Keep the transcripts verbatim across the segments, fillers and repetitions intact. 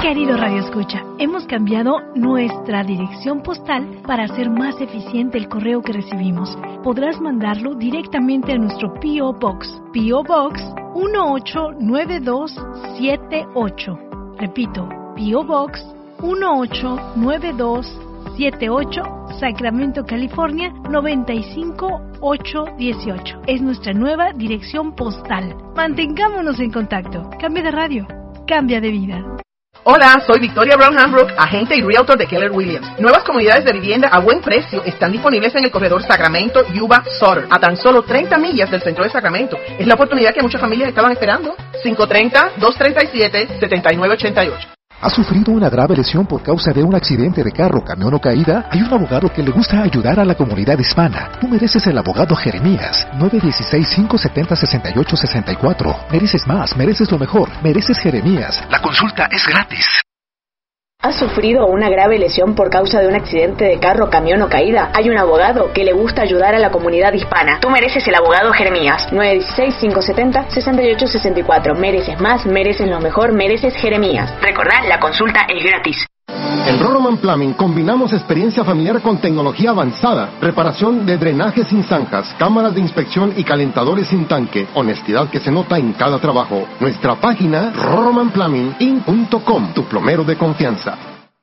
Querido Radio Escucha, hemos cambiado nuestra dirección postal para hacer más eficiente el correo que recibimos. Podrás mandarlo directamente a nuestro P O Box, P O Box uno ocho nueve dos siete ocho. Repito, P O Box uno ocho nueve dos siete ocho, Sacramento, California noventa y cinco ocho dieciocho. Es nuestra nueva dirección postal. Mantengámonos en contacto. Cambia de radio, cambia de vida. Hola, soy Victoria Brown Hambrook, agente y realtor de Keller Williams. Nuevas comunidades de vivienda a buen precio están disponibles en el corredor Sacramento, Yuba, Sutter, a tan solo treinta millas del centro de Sacramento. Es la oportunidad que muchas familias estaban esperando. cinco tres cero, dos tres siete, siete nueve ocho ocho. ¿Has sufrido una grave lesión por causa de un accidente de carro, camión o caída? Hay un abogado que le gusta ayudar a la comunidad hispana. Tú mereces el abogado Jeremías. nueve uno seis, cinco siete cero, seis ocho seis cuatro. Mereces más, mereces lo mejor. Mereces Jeremías. La consulta es gratis. ¿Has sufrido una grave lesión por causa de un accidente de carro, camión o caída? Hay un abogado que le gusta ayudar a la comunidad hispana. Tú mereces el abogado Jeremías. nueve uno seis, cinco siete cero, seis ocho seis cuatro. Mereces más, mereces lo mejor, mereces Jeremías. Recordad, la consulta es gratis. En Roroman Plumbing combinamos experiencia familiar con tecnología avanzada, reparación de drenajes sin zanjas, cámaras de inspección y calentadores sin tanque, honestidad que se nota en cada trabajo. Nuestra página roroman plumbing inc punto com, tu plomero de confianza.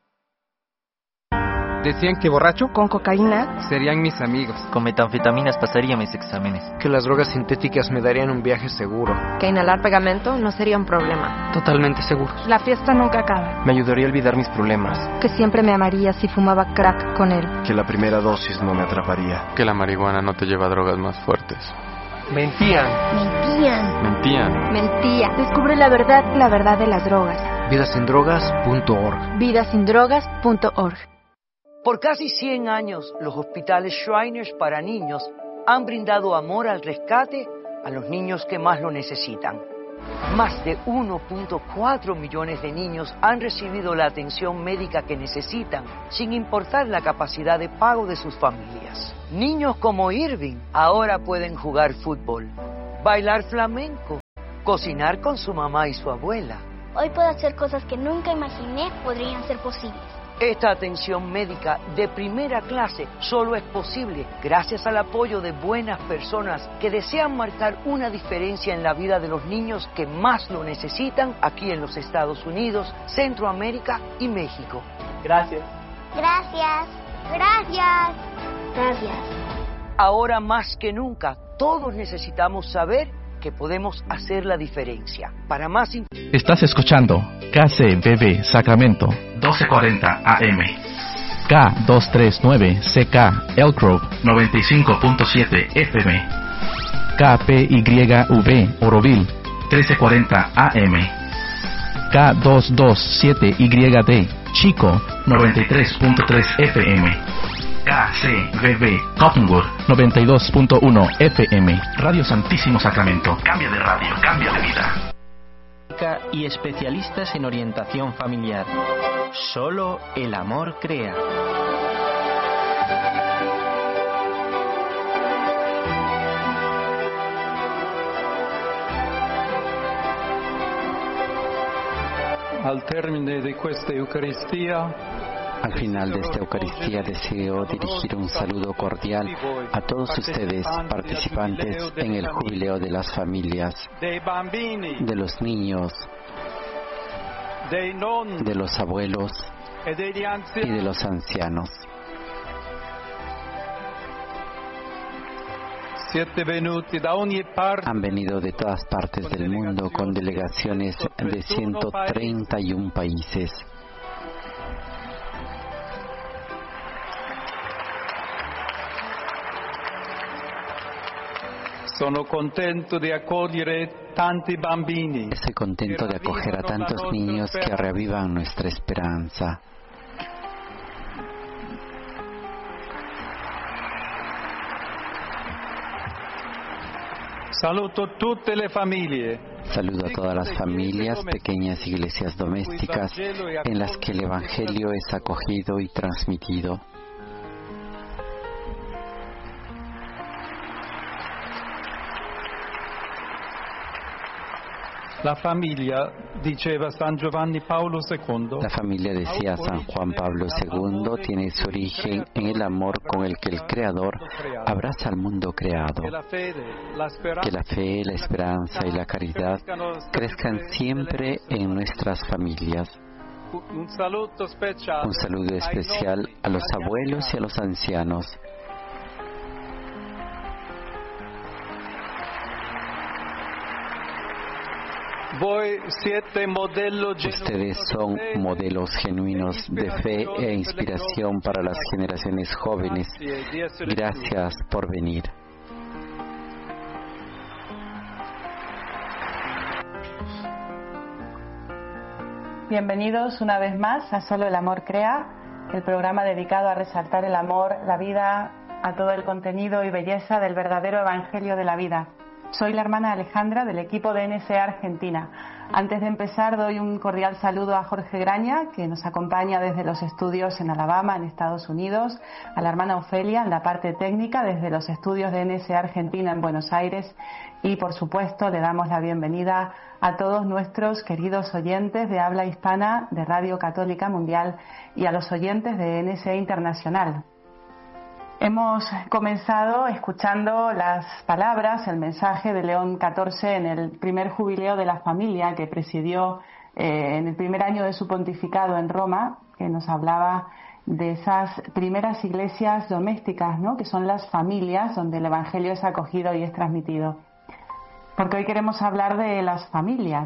Decían que borracho con cocaína serían mis amigos. Con metanfetaminas pasaría mis exámenes. Que las drogas sintéticas me darían un viaje seguro. Que inhalar pegamento no sería un problema. Totalmente seguros. La fiesta nunca acaba. Me ayudaría a olvidar mis problemas. Que siempre me amaría si fumaba crack con él. Que la primera dosis no me atraparía. Que la marihuana no te lleva a drogas más fuertes. Mentían. Mentían. Mentían. Mentía. Descubre la verdad, la verdad de las drogas. vida sin drogas punto org. vida sin drogas punto org. Por casi cien años, los hospitales Shriners para niños han brindado amor al rescate a los niños que más lo necesitan. Más de uno punto cuatro millones de niños han recibido la atención médica que necesitan, sin importar la capacidad de pago de sus familias. Niños como Irving ahora pueden jugar fútbol, bailar flamenco, cocinar con su mamá y su abuela. Hoy puedo hacer cosas que nunca imaginé podrían ser posibles. Esta atención médica de primera clase solo es posible gracias al apoyo de buenas personas que desean marcar una diferencia en la vida de los niños que más lo necesitan aquí en los Estados Unidos, Centroamérica y México. Gracias. Gracias. Gracias. Gracias. Ahora más que nunca, todos necesitamos saber que podemos hacer la diferencia. Para más in- Estás escuchando K C B B Sacramento doce cuarenta A M, K doscientos treinta y nueve C K Elk Grove noventa y cinco punto siete F M, K P Y V Oroville trece cuarenta A M, K doscientos veintisiete Y D Chico noventa y tres punto tres F M, K C B B Cottonwood noventa y dos punto uno F M. Radio Santísimo Sacramento. Cambia de radio, cambia de vida. Y especialistas en orientación familiar. Solo el amor crea. Al termine de questa Eucaristía, Al final de esta Eucaristía deseo dirigir un saludo cordial a todos ustedes, participantes en el jubileo de las familias, de los niños, de los abuelos y de los ancianos. Han venido de todas partes del mundo con delegaciones de ciento treinta y uno países. Sono contento di accogliere tanti bambini. Estoy contento de acoger a tantos niños que reavivan nuestra esperanza. Saluto tutte le famiglie. Saludo a todas las familias, pequeñas iglesias domésticas en las que el Evangelio es acogido y transmitido. La familia, diceva San Giovanni Paolo segundo, La familia, decía San Juan Pablo segundo, tiene su origen en el amor con el que el Creador abraza al mundo creado. Que la fe, la esperanza y la caridad crezcan siempre en nuestras familias. Un saludo especial, Un saludo especial a los abuelos y a los ancianos. Ustedes son modelos genuinos de fe e inspiración para las generaciones jóvenes. Gracias por venir. Bienvenidos una vez más a Solo el Amor Crea, el programa dedicado a resaltar el amor, la vida, a todo el contenido y belleza del verdadero Evangelio de la vida. Soy la hermana Alejandra del equipo de N S A Argentina. Antes de empezar doy un cordial saludo a Jorge Graña, que nos acompaña desde los estudios en Alabama, en Estados Unidos, a la hermana Ofelia en la parte técnica desde los estudios de N S A Argentina en Buenos Aires, y por supuesto le damos la bienvenida a todos nuestros queridos oyentes de habla hispana de Radio Católica Mundial y a los oyentes de N S A Internacional. Hemos comenzado escuchando las palabras, el mensaje de León catorce en el primer jubileo de la familia que presidió eh, en el primer año de su pontificado en Roma, que nos hablaba de esas primeras iglesias domésticas, ¿no?, que son las familias donde el Evangelio es acogido y es transmitido. Porque hoy queremos hablar de las familias,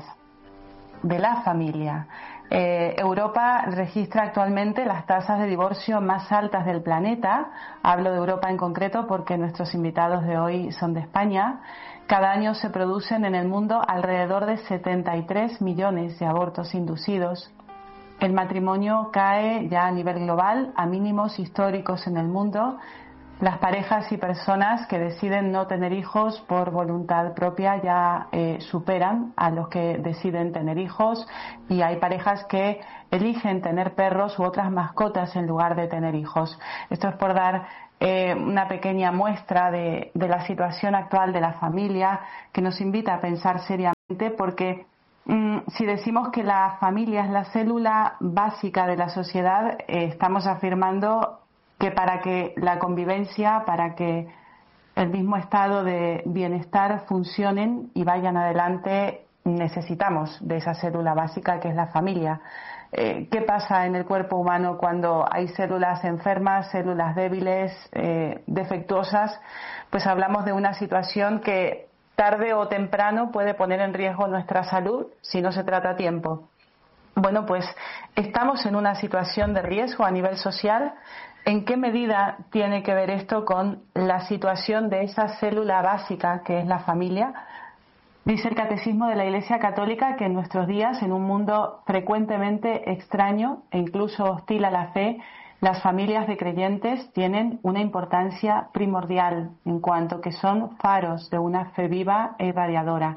de la familia. Eh, Europa registra actualmente las tasas de divorcio más altas del planeta. Hablo de Europa en concreto porque nuestros invitados de hoy son de España. Cada año se producen en el mundo alrededor de setenta y tres millones de abortos inducidos. El matrimonio cae ya a nivel global a mínimos históricos en el mundo. Las parejas y personas que deciden no tener hijos por voluntad propia ya eh, superan a los que deciden tener hijos, y hay parejas que eligen tener perros u otras mascotas en lugar de tener hijos. Esto es por dar eh, una pequeña muestra de, de la situación actual de la familia, que nos invita a pensar seriamente, porque mm, si decimos que la familia es la célula básica de la sociedad, eh, estamos afirmando que para que la convivencia, para que el mismo estado de bienestar funcionen y vayan adelante, necesitamos de esa célula básica que es la familia. Eh, ¿Qué pasa en el cuerpo humano cuando hay células enfermas, células débiles, eh, defectuosas? Pues hablamos de una situación que tarde o temprano puede poner en riesgo nuestra salud si no se trata a tiempo. Bueno, pues estamos en una situación de riesgo a nivel social. ¿En qué medida tiene que ver esto con la situación de esa célula básica que es la familia? Dice el Catecismo de la Iglesia Católica que en nuestros días, en un mundo frecuentemente extraño e incluso hostil a la fe, las familias de creyentes tienen una importancia primordial en cuanto que son faros de una fe viva e irradiadora.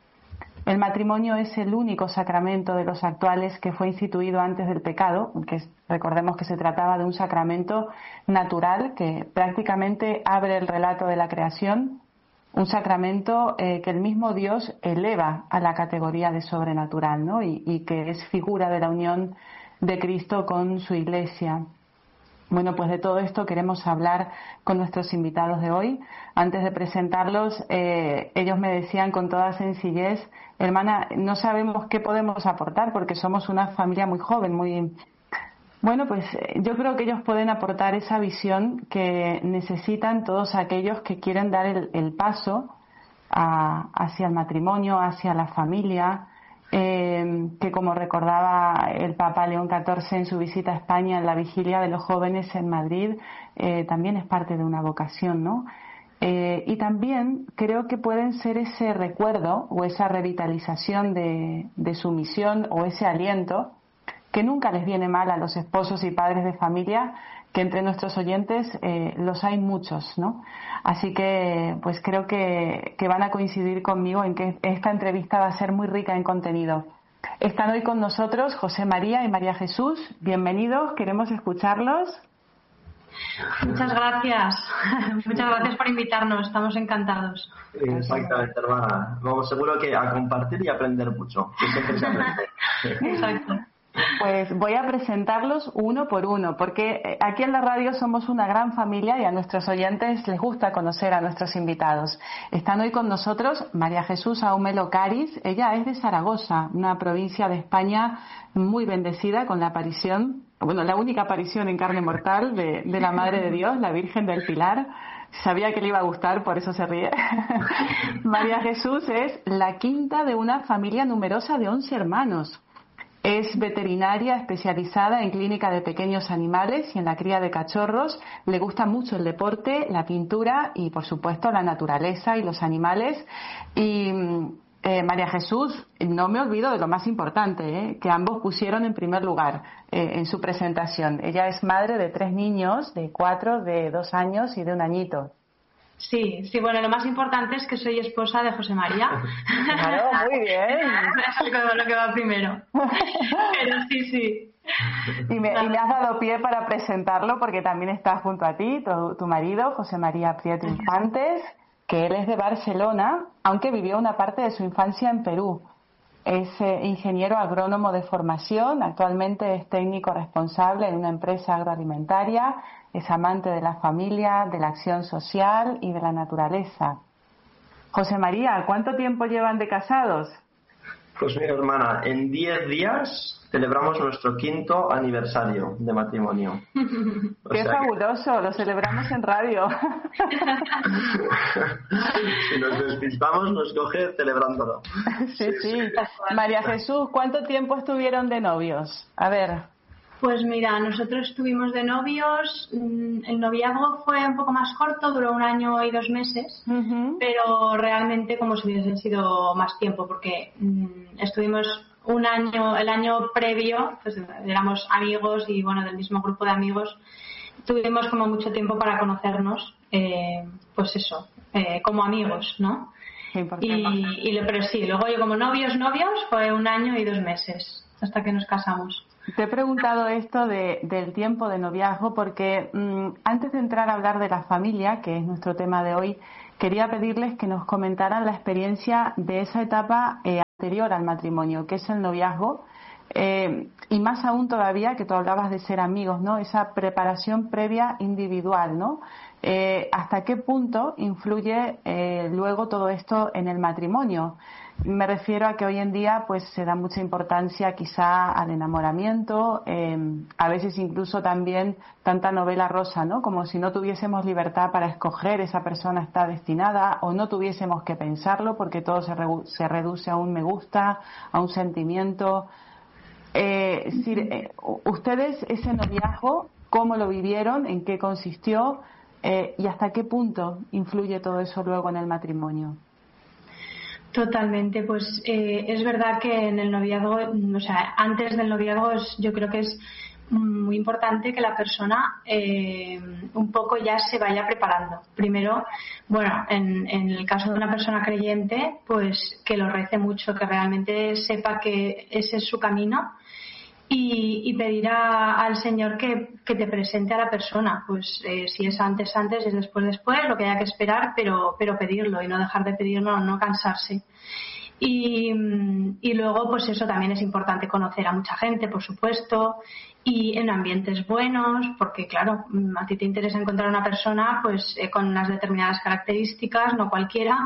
El matrimonio es el único sacramento de los actuales que fue instituido antes del pecado, que recordemos que se trataba de un sacramento natural que prácticamente abre el relato de la creación, un sacramento eh, que el mismo Dios eleva a la categoría de sobrenatural, ¿no? y, y que es figura de la unión de Cristo con su Iglesia. Bueno, pues de todo esto queremos hablar con nuestros invitados de hoy. Antes de presentarlos, eh, ellos me decían con toda sencillez: hermana, no sabemos qué podemos aportar porque somos una familia muy joven, muy... Bueno, pues yo creo que ellos pueden aportar esa visión que necesitan todos aquellos que quieren dar el, el paso a, hacia el matrimonio, hacia la familia, eh, que como recordaba el Papa León catorce en su visita a España en la vigilia de los jóvenes en Madrid, eh, también es parte de una vocación, ¿no? Eh, y también creo que pueden ser ese recuerdo o esa revitalización de, de su misión o ese aliento que nunca les viene mal a los esposos y padres de familia, que entre nuestros oyentes eh, los hay muchos, ¿no? Así que pues creo que, que van a coincidir conmigo en que esta entrevista va a ser muy rica en contenido. Están hoy con nosotros José María y María Jesús. Bienvenidos, queremos escucharlos. Muchas gracias. Muchas gracias por invitarnos. Estamos encantados. Exactamente, hermana. Vamos seguro que a compartir y aprender mucho. Que siempre se aprende. Exacto. Pues voy a presentarlos uno por uno, porque aquí en la radio somos una gran familia y a nuestros oyentes les gusta conocer a nuestros invitados. Están hoy con nosotros María Jesús Aumelo Caris. Ella es de Zaragoza, una provincia de España muy bendecida con la aparición, bueno, la única aparición en carne mortal de, de la Madre de Dios, la Virgen del Pilar. Sabía que le iba a gustar, por eso se ríe. María Jesús es la quinta de una familia numerosa de once hermanos. Es veterinaria especializada en clínica de pequeños animales y en la cría de cachorros. Le gusta mucho el deporte, la pintura y, por supuesto, la naturaleza y los animales. Y eh, María Jesús, no me olvido de lo más importante, eh, que ambos pusieron en primer lugar eh, en su presentación. Ella es madre de tres niños, de cuatro, de dos años y de un añito. Sí, sí, bueno, lo más importante es que soy esposa de José María. Claro, muy bien. Eso es lo que va primero. Pero sí, sí. Y me, y me has dado pie para presentarlo porque también está junto a ti, tu, tu marido, José María Prieto Infantes, que él es de Barcelona, aunque vivió una parte de su infancia en Perú. Es eh, ingeniero agrónomo de formación, actualmente es técnico responsable en una empresa agroalimentaria, es amante de la familia, de la acción social y de la naturaleza. José María, ¿cuánto tiempo llevan de casados? Pues mira, hermana, en diez días celebramos nuestro quinto aniversario de matrimonio. O Qué fabuloso, que... lo celebramos en radio. Si nos despistamos, nos coge celebrándolo. Sí, sí, sí. María Jesús, ¿cuánto tiempo estuvieron de novios? A ver. Pues mira, nosotros estuvimos de novios, el noviazgo fue un poco más corto, duró un año y dos meses, uh-huh. Pero realmente como si hubiese sido más tiempo, porque um, estuvimos un año, el año previo, pues éramos amigos y bueno, del mismo grupo de amigos, tuvimos como mucho tiempo para conocernos, eh, pues eso, eh, como amigos, ¿no? Y, y, pero sí, luego yo como novios, novios, fue un año y dos meses, hasta que nos casamos. Te he preguntado esto de, del tiempo de noviazgo porque mmm, antes de entrar a hablar de la familia, que es nuestro tema de hoy, quería pedirles que nos comentaran la experiencia de esa etapa eh, anterior al matrimonio, que es el noviazgo, eh, y más aún todavía que tú hablabas de ser amigos, ¿no? Esa preparación previa individual, ¿no? Eh, ¿Hasta qué punto influye eh, luego todo esto en el matrimonio? Me refiero a que hoy en día pues se da mucha importancia quizá al enamoramiento, eh, a veces incluso también tanta novela rosa, ¿no? Como si no tuviésemos libertad para escoger esa persona está destinada o no tuviésemos que pensarlo porque todo se, re- se reduce a un me gusta, a un sentimiento. Eh, si, eh, ustedes ese noviazgo, ¿cómo lo vivieron? ¿En qué consistió? Eh, ¿Y hasta qué punto influye todo eso luego en el matrimonio? Totalmente, pues eh, es verdad que en el noviazgo, o sea, antes del noviazgo es, yo creo que es muy importante que la persona eh, un poco ya se vaya preparando. Primero, bueno, en, en el caso de una persona creyente, pues que lo rece mucho, que realmente sepa que ese es su camino. Y, y pedir a, al Señor que, que te presente a la persona, pues eh, si es antes, antes, es después, después, lo que haya que esperar, pero, pero pedirlo y no dejar de pedirlo, no cansarse. Y, y luego, pues eso también es importante, conocer a mucha gente, por supuesto, y en ambientes buenos, porque claro, a ti te interesa encontrar una persona pues eh, con unas determinadas características, no cualquiera,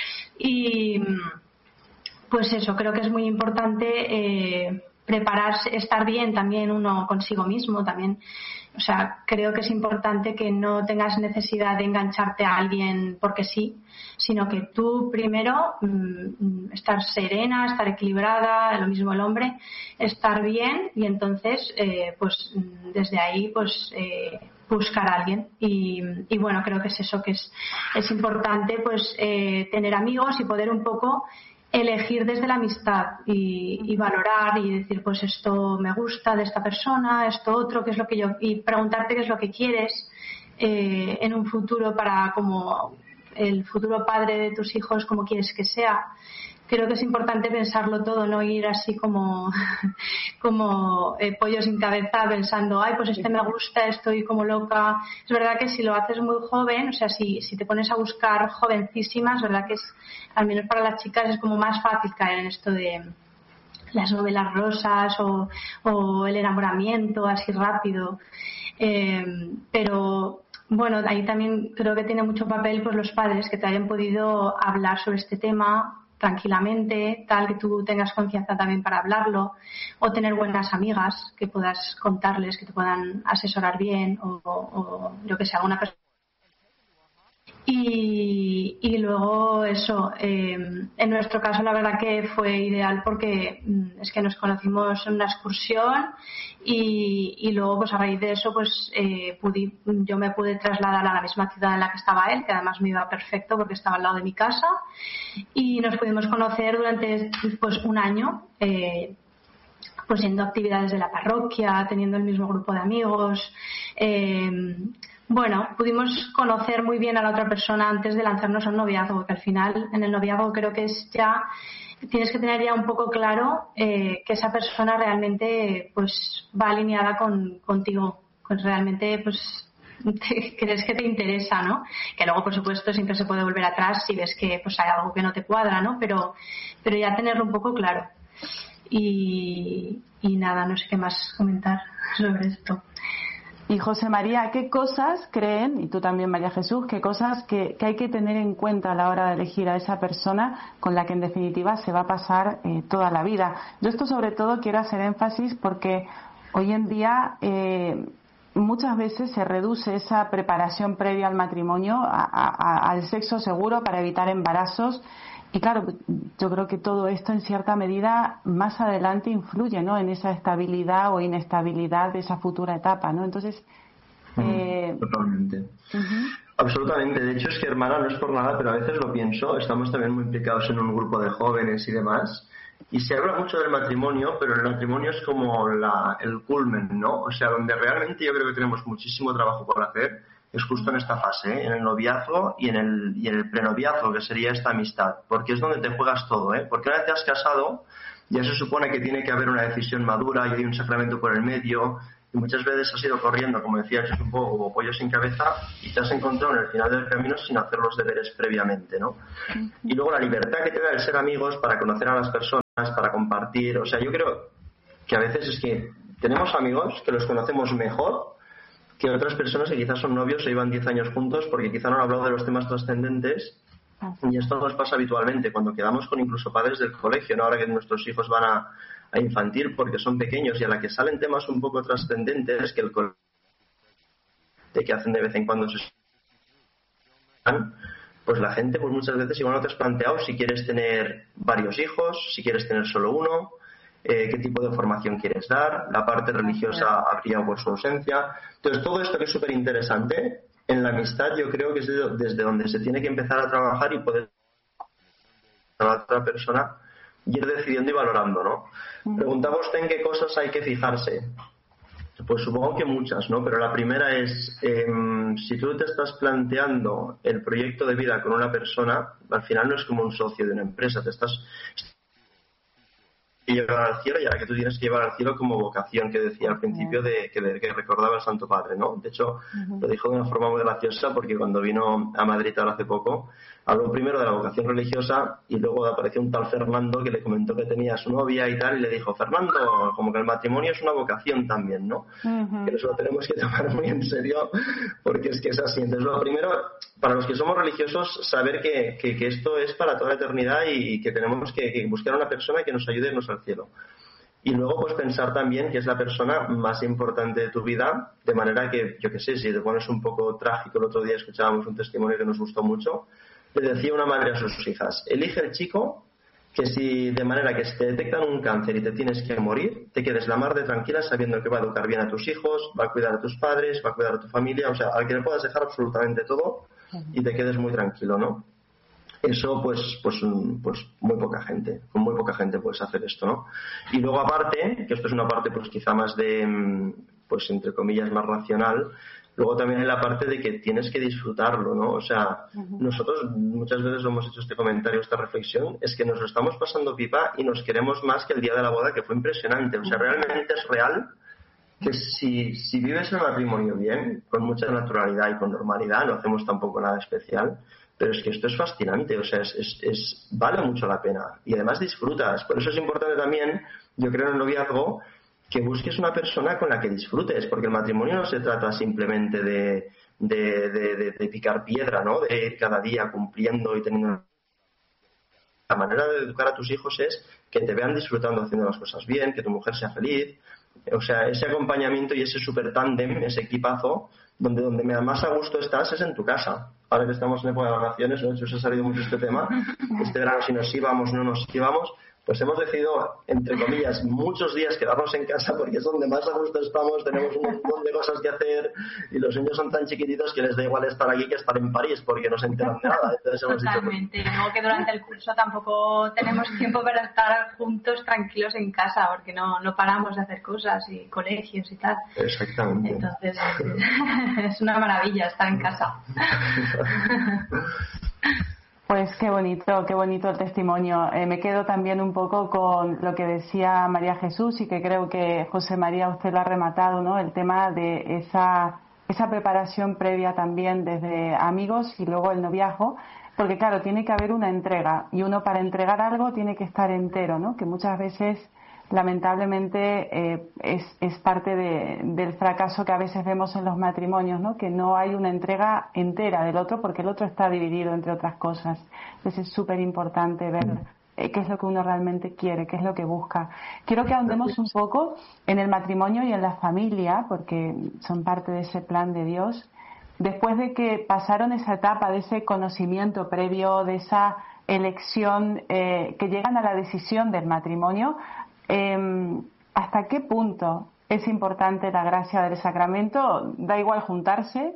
y pues eso, creo que es muy importante eh, prepararse, estar bien también uno consigo mismo también. O sea, creo que es importante que no tengas necesidad de engancharte a alguien porque sí, sino que tú primero mmm, estar serena, estar equilibrada, lo mismo el hombre, estar bien y entonces eh, pues desde ahí pues eh, buscar a alguien y, y bueno, creo que es eso, que es, es importante pues eh, tener amigos y poder un poco elegir desde la amistad y, y valorar y decir pues esto me gusta de esta persona, esto otro, qué es lo que yo, y preguntarte qué es lo que quieres eh, en un futuro para como el futuro padre de tus hijos, cómo quieres que sea. Creo que es importante pensarlo todo, no ir así como como eh, pollo sin cabeza pensando, ay, pues este me gusta, estoy como loca. Es verdad que si lo haces muy joven, o sea, si, si te pones a buscar jovencísimas, es verdad que es, al menos para las chicas es como más fácil caer en esto de las novelas rosas o, o el enamoramiento así rápido. Eh, pero bueno, ahí también creo que tiene mucho papel pues los padres que te hayan podido hablar sobre este tema tranquilamente, tal que tú tengas confianza también para hablarlo, o tener buenas amigas que puedas contarles, que te puedan asesorar bien, o, o, o yo que sé, alguna persona. Y, y luego eso, eh, en nuestro caso la verdad que fue ideal porque mm, es que nos conocimos en una excursión y, y luego pues a raíz de eso pues eh, pudí, yo me pude trasladar a la misma ciudad en la que estaba él, que además me iba perfecto porque estaba al lado de mi casa, y nos pudimos conocer durante pues un año, eh, pues yendo a actividades de la parroquia, teniendo el mismo grupo de amigos. eh, Bueno, pudimos conocer muy bien a la otra persona antes de lanzarnos a un noviazgo, que al final en el noviazgo creo que es ya, tienes que tener ya un poco claro eh, que esa persona realmente pues va alineada con contigo, pues realmente pues te, crees que te interesa, ¿no? Que luego por supuesto siempre se puede volver atrás si ves que pues hay algo que no te cuadra, ¿no? Pero, pero ya tenerlo un poco claro. Y, y nada, no sé qué más comentar sobre esto. Y José María, ¿qué cosas creen, y tú también María Jesús, qué cosas que, que hay que tener en cuenta a la hora de elegir a esa persona con la que en definitiva se va a pasar eh, toda la vida? Yo esto sobre todo quiero hacer énfasis porque hoy en día eh, muchas veces se reduce esa preparación previa al matrimonio a, a, al sexo seguro para evitar embarazos. Y claro, yo creo que todo esto en cierta medida más adelante influye, ¿no?, en esa estabilidad o inestabilidad de esa futura etapa, ¿no? Entonces, eh... totalmente. Uh-huh. Absolutamente. De hecho es que, hermana, no es por nada, pero a veces lo pienso. Estamos también muy implicados en un grupo de jóvenes y demás. Y se habla mucho del matrimonio, pero el matrimonio es como la, el culmen, ¿no? O sea, donde realmente yo creo que tenemos muchísimo trabajo por hacer es justo en esta fase, ¿eh? En el noviazgo y en el, y en el prenoviazgo, que sería esta amistad, porque es donde te juegas todo, ¿eh? Porque una vez te has casado, ya se supone que tiene que haber una decisión madura y hay un sacramento por el medio, y muchas veces has ido corriendo, como decía, es un poco como pollo sin cabeza, y te has encontrado en el final del camino sin hacer los deberes previamente, ¿no? Y luego la libertad que te da el ser amigos para conocer a las personas, para compartir, o sea, yo creo que a veces es que tenemos amigos que los conocemos mejor que otras personas que quizás son novios e iban diez años juntos porque quizá no han hablado de los temas trascendentes, y esto nos pasa habitualmente cuando quedamos con incluso padres del colegio, ¿no? Ahora que nuestros hijos van a, a infantil porque son pequeños y a la que salen temas un poco trascendentes que el colegio de que hacen de vez en cuando se pues la gente pues muchas veces igual no te has planteado si quieres tener varios hijos, si quieres tener solo uno, Eh, qué tipo de formación quieres dar, la parte religiosa ha brillado por su ausencia. Entonces todo esto que es súper interesante en la amistad yo creo que es desde donde se tiene que empezar a trabajar y poder a la otra persona y ir decidiendo y valorando, ¿no? Preguntaba usted en qué cosas hay que fijarse. Pues supongo que muchas, ¿no? Pero la primera es eh, si tú te estás planteando el proyecto de vida con una persona, al final no es como un socio de una empresa, te estás que llevar al cielo, y ahora que tú tienes que llevar al cielo como vocación, que decía al principio de que, de, que recordaba el Santo Padre, ¿no? De hecho, uh-huh. lo dijo de una forma muy graciosa porque cuando vino a Madrid ahora hace poco, habló primero de la vocación religiosa y luego apareció un tal Fernando que le comentó que tenía a su novia y tal, y le dijo, Fernando, como que el matrimonio es una vocación también, ¿no? Uh-huh. Que eso lo tenemos que tomar muy en serio porque es que es así. Entonces, lo primero, para los que somos religiosos, saber que, que, que esto es para toda la eternidad y que tenemos que, que buscar a una persona que nos ayude a nos al cielo. Y luego pues pensar también que es la persona más importante de tu vida, de manera que, yo qué sé, si te pones un poco trágico, el otro día escuchábamos un testimonio que nos gustó mucho, le decía una madre a sus hijas, elige el chico que si de manera que si te detectan un cáncer y te tienes que morir, te quedes la mar de tranquila sabiendo que va a educar bien a tus hijos, va a cuidar a tus padres, va a cuidar a tu familia, o sea, al que le puedas dejar absolutamente todo y te quedes muy tranquilo, ¿no? Eso pues pues pues muy poca gente, con muy poca gente puedes hacer esto, ¿no? Y luego aparte, que esto es una parte pues quizá más de pues entre comillas, más racional. Luego también hay la parte de que tienes que disfrutarlo, ¿no? O sea, uh-huh. nosotros muchas veces hemos hecho este comentario, esta reflexión, es que nos lo estamos pasando pipa y nos queremos más que el día de la boda, que fue impresionante. O sea, realmente es real que si, si vives el matrimonio bien, con mucha naturalidad y con normalidad, no hacemos tampoco nada especial, pero es que esto es fascinante, o sea, es, es, es vale mucho la pena. Y además disfrutas. Por eso es importante también, yo creo en el noviazgo, que busques una persona con la que disfrutes, porque el matrimonio no se trata simplemente de, de, de, de, de picar piedra, ¿no? De ir cada día cumpliendo y teniendo... La manera de educar a tus hijos es que te vean disfrutando haciendo las cosas bien, que tu mujer sea feliz. O sea, ese acompañamiento y ese super tándem, ese equipazo, donde, donde más a gusto estás es en tu casa. Ahora que estamos en época de vacaciones, ¿no? Eso ha salido mucho este tema. Este verano si nos íbamos, no nos íbamos... Pues hemos decidido, entre comillas, muchos días quedarnos en casa porque es donde más a gusto estamos, tenemos un montón de cosas que hacer y los niños son tan chiquititos que les da igual estar aquí que estar en París porque no se enteran de nada. Entonces hemos Totalmente, dicho, no que durante el curso tampoco tenemos tiempo para estar juntos tranquilos en casa porque no, no paramos de hacer cosas y colegios y tal. Exactamente. Entonces es una maravilla estar en casa. Pues qué bonito, qué bonito el testimonio. Eh, me quedo también un poco con lo que decía María Jesús y que creo que José María usted lo ha rematado, ¿no? El tema de esa, esa preparación previa también desde amigos y luego el noviazgo, porque claro, tiene que haber una entrega y uno para entregar algo tiene que estar entero, ¿no? Que muchas veces lamentablemente eh, es, es parte de, del fracaso que a veces vemos en los matrimonios, ¿no? Que no hay una entrega entera del otro porque el otro está dividido entre otras cosas. Entonces es súper importante ver eh, qué es lo que uno realmente quiere, qué es lo que busca. Quiero que ahondemos un poco en el matrimonio y en la familia porque son parte de ese plan de Dios. Después de que pasaron esa etapa de ese conocimiento previo, de esa elección, eh, que llegan a la decisión del matrimonio, Eh, ¿hasta qué punto es importante la gracia del sacramento? ¿Da igual juntarse?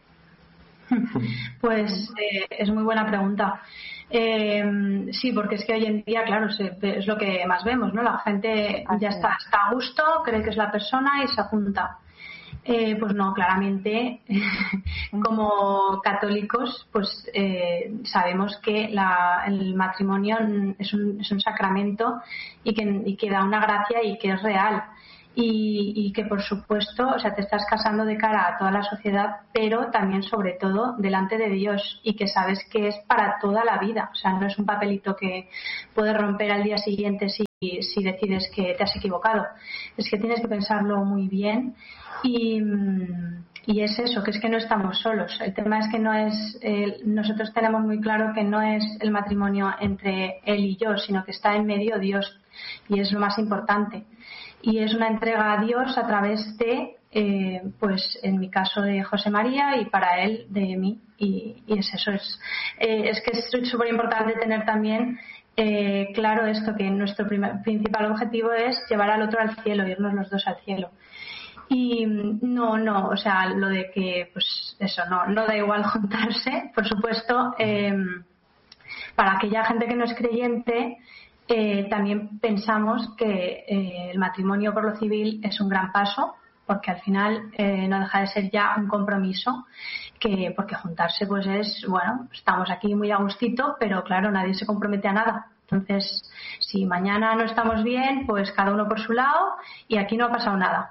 Pues eh, es muy buena pregunta. Eh, sí, porque es que hoy en día, claro, se, es lo que más vemos, ¿no? La gente ya está, está a gusto, cree que es la persona y se junta. Eh, pues no, claramente como católicos pues eh, sabemos que la, el matrimonio es un, es un sacramento y que, y que da una gracia y que es real y, y que por supuesto, o sea, te estás casando de cara a toda la sociedad, pero también sobre todo delante de Dios y que sabes que es para toda la vida, o sea, no es un papelito que puedes romper al día siguiente si, si decides que te has equivocado, es que tienes que pensarlo muy bien. Y, y es eso, que es que no estamos solos. El tema es que no es, eh, nosotros tenemos muy claro que no es el matrimonio entre él y yo, sino que está en medio Dios y es lo más importante. Y es una entrega a Dios a través de, eh, pues en mi caso de José María y para él de mí. Y, y es eso, es, eh, es que es súper importante tener también eh, claro esto, que nuestro primer, principal objetivo es llevar al otro al cielo, irnos los dos al cielo. Y no, no, o sea, lo de que, pues eso, no, no da igual juntarse, por supuesto, eh, para aquella gente que no es creyente, eh, también pensamos que eh, el matrimonio por lo civil es un gran paso, porque al final eh, no deja de ser ya un compromiso, que porque juntarse pues es, bueno, estamos aquí muy a gustito, pero claro, nadie se compromete a nada. Entonces, si mañana no estamos bien, pues cada uno por su lado y aquí no ha pasado nada.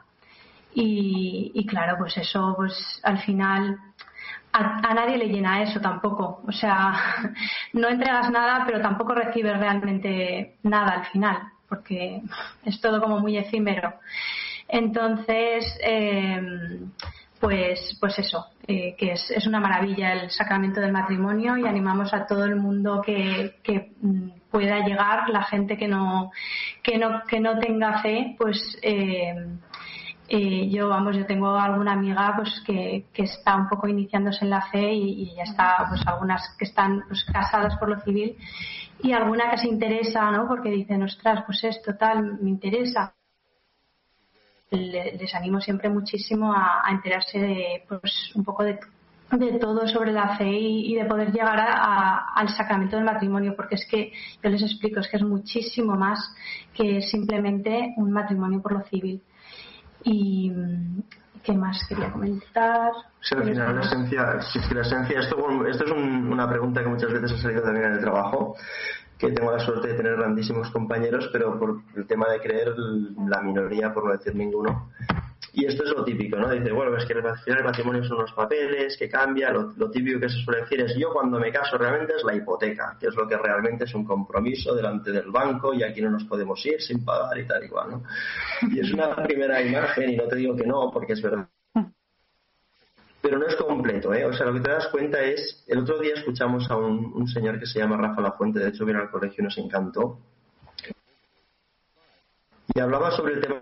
Y, y claro, pues eso, pues al final a, a nadie le llena eso tampoco. O sea, no entregas nada, pero tampoco recibes realmente nada al final, porque es todo como muy efímero. Entonces, eh, pues, pues eso, eh, que es, es una maravilla el sacramento del matrimonio y animamos a todo el mundo que, que pueda llegar, la gente que no, que no, que no tenga fe, pues eh, Eh, yo, vamos, yo tengo alguna amiga pues que, que está un poco iniciándose en la fe y, y ya está, pues algunas que están pues casadas por lo civil y alguna que se interesa, ¿no? Porque dicen, ostras, pues esto tal, me interesa. Le, les animo siempre muchísimo a, a enterarse de, pues un poco de, de todo sobre la fe y, y de poder llegar a, a, al sacramento del matrimonio, porque es que, yo les explico, es que es muchísimo más que simplemente un matrimonio por lo civil. Y ¿qué más quería comentar? Sí, al final la esencia, si es que la esencia, esto, esto es un, una pregunta que muchas veces ha salido también en el trabajo, que tengo la suerte de tener grandísimos compañeros, pero por el tema de creer la minoría, por no decir ninguno. Y esto es lo típico, ¿no? Dice, bueno, es que al final el matrimonio son unos papeles, que cambia, lo, lo típico que se suele decir es, yo cuando me caso realmente es la hipoteca, que es lo que realmente es un compromiso delante del banco y aquí no nos podemos ir sin pagar y tal y cual, ¿no? Y es una primera imagen y no te digo que no, porque es verdad. Pero no es completo, ¿eh? O sea, lo que te das cuenta es, el otro día escuchamos a un, un señor que se llama Rafa Lafuente, de hecho vino al colegio y nos encantó, y hablaba sobre el tema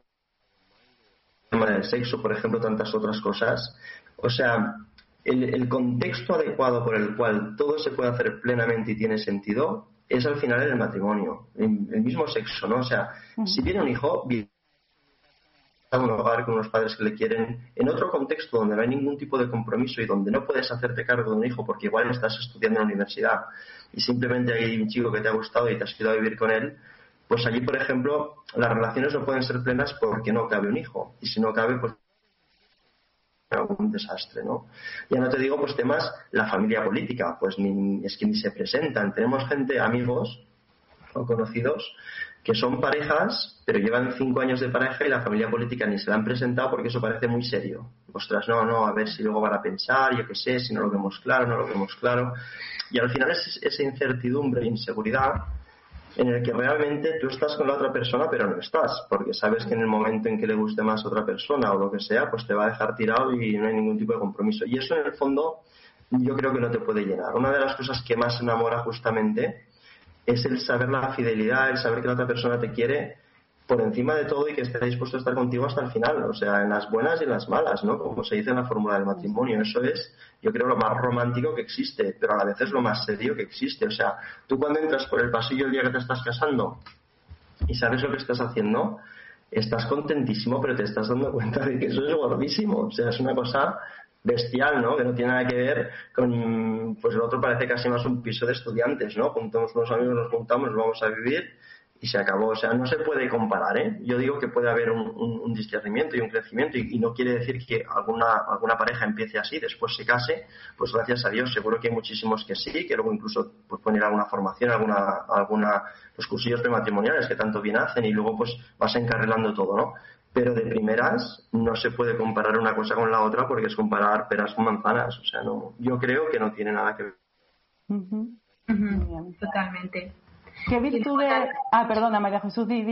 del sexo, por ejemplo, tantas otras cosas. O sea, el, el contexto adecuado por el cual todo se puede hacer plenamente y tiene sentido es al final el matrimonio, el, el mismo sexo, ¿no? O sea, uh-huh. si viene un hijo, viene a un hogar con unos padres que le quieren, en otro contexto donde no hay ningún tipo de compromiso y donde no puedes hacerte cargo de un hijo porque igual estás estudiando en la universidad y simplemente hay un chico que te ha gustado y te has ido a vivir con él, pues allí, por ejemplo, las relaciones no pueden ser plenas porque no cabe un hijo. Y si no cabe, pues un desastre, ¿no? Ya no te digo, pues temas, la familia política, pues ni, es que ni se presentan. Tenemos gente, amigos o conocidos, que son parejas, pero llevan cinco años de pareja y la familia política ni se la han presentado porque eso parece muy serio. Ostras, no, no, a ver si luego van a pensar, yo qué sé, si no lo vemos claro, no lo vemos claro. Y al final es esa incertidumbre e inseguridad en el que realmente tú estás con la otra persona pero no estás, porque sabes que en el momento en que le guste más a otra persona o lo que sea, pues te va a dejar tirado y no hay ningún tipo de compromiso. Y eso en el fondo yo creo que no te puede llenar. Una de las cosas que más enamora justamente es el saber la fidelidad, el saber que la otra persona te quiere por encima de todo y que esté dispuesto a estar contigo hasta el final, o sea, en las buenas y en las malas, ¿no? Como se dice en la fórmula del matrimonio. Eso es, yo creo, lo más romántico que existe, pero a la vez es lo más serio que existe. O sea, tú cuando entras por el pasillo el día que te estás casando y sabes lo que estás haciendo, estás contentísimo, pero te estás dando cuenta de que eso es gordísimo. O sea, es una cosa bestial, ¿no? Que no tiene nada que ver con, pues el otro parece casi más un piso de estudiantes, ¿no? Juntamos unos amigos, nos juntamos, nos vamos a vivir y se acabó. O sea, no se puede comparar, ¿eh? Yo digo que puede haber un, un, un discernimiento y un crecimiento y, y no quiere decir que alguna alguna pareja empiece así, después se case, pues gracias a Dios, seguro que hay muchísimos que sí, que luego incluso pues poner alguna formación, alguna alguna los cursillos prematrimoniales que tanto bien hacen y luego pues vas encarrilando todo, ¿no? Pero de primeras no se puede comparar una cosa con la otra porque es comparar peras con manzanas, o sea, no, yo creo que no tiene nada que ver. Uh-huh. Uh-huh. Totalmente. ¿Qué virtudes? Ah, perdona, María Jesús, di,